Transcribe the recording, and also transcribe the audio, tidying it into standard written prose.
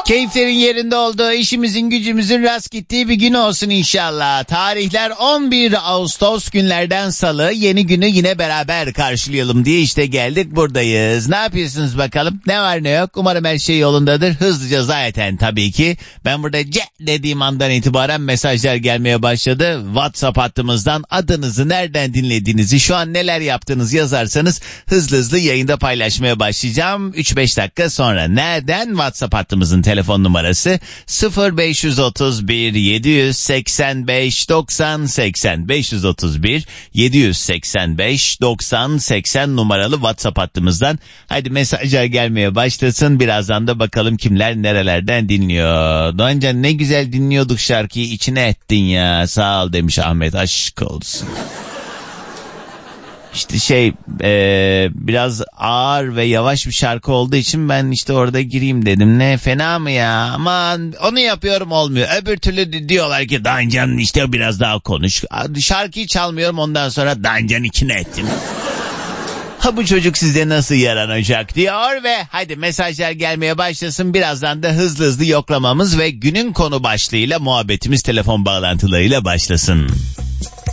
Keyiflerin yerinde olduğu, işimizin gücümüzün rast gittiği bir gün olsun inşallah. Tarihler 11 Ağustos, günlerden salı. Yeni günü yine beraber karşılayalım diye işte geldik, buradayız. Ne yapıyorsunuz bakalım? Ne var ne yok? Umarım her şey yolundadır. Hızlıca zaten tabii ki. Ben burada dediğim andan itibaren mesajlar gelmeye başladı. WhatsApp hattımızdan adınızı, nereden dinlediğinizi, şu an neler yaptığınızı yazarsanız hızlı hızlı yayında paylaşmaya başlayacağım. 3-5 dakika sonra. Nereden? WhatsApp hattımızın telefon numarası 0531 785 90 80 531 785 90 80 numaralı WhatsApp hattımızdan. Hadi mesajlar gelmeye başlasın. Birazdan da bakalım kimler nerelerden dinliyor. Doğancan ne güzel dinliyorduk şarkıyı, içine ettin ya. Sağ ol demiş Ahmet, aşk olsun. İşte biraz ağır ve yavaş bir şarkı olduğu için ben işte orada gireyim dedim. Ne fena mı ya? Aman onu yapıyorum olmuyor. Öbür türlü diyorlar ki Dancan işte biraz daha konuş. Şarkıyı çalmıyorum, ondan sonra Dancan içine ettim. Ha bu çocuk size nasıl yaranacak diyor ve hadi mesajlar gelmeye başlasın. Birazdan da hızlı hızlı yoklamamız ve günün konu başlığıyla muhabbetimiz telefon bağlantılarıyla başlasın.